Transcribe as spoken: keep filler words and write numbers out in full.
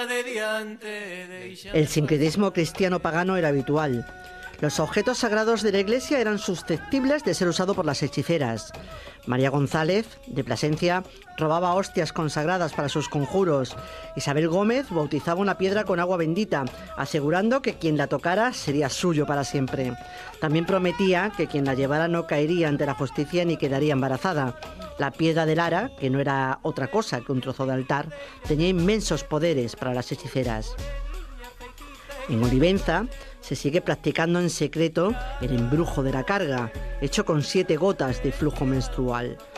El sincretismo cristiano pagano era habitual. Los objetos sagrados de la iglesia eran susceptibles de ser usados por las hechiceras. María González, de Plasencia, robaba hostias consagradas para sus conjuros. Isabel Gómez bautizaba una piedra con agua bendita, asegurando que quien la tocara sería suyo para siempre. También prometía que quien la llevara no caería ante la justicia ni quedaría embarazada. La piedra del ara, que no era otra cosa que un trozo de altar, tenía inmensos poderes para las hechiceras. En Olivenza se sigue practicando en secreto el embrujo de la carga, hecho con siete gotas de flujo menstrual.